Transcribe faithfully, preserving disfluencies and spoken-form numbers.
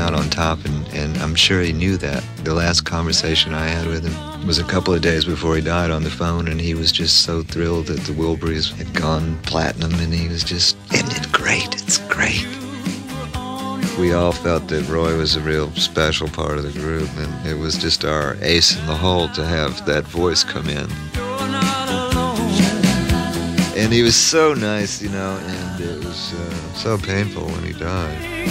out on top, and, and I'm sure he knew that. The last conversation I had with him was a couple of days before he died on the phone, and he was just so thrilled that the Wilburys had gone platinum, and he was just, isn't it great? It's great. We all felt that Roy was a real special part of the group, and it was just our ace in the hole to have that voice come in. And he was so nice, you know, and it was uh, so painful when he died.